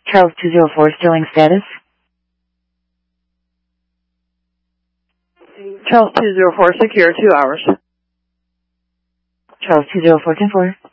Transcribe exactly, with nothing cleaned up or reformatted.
Charles two zero four, Stirling status. Charles two zero four, secure, two hours. Charles two zero four, ten four.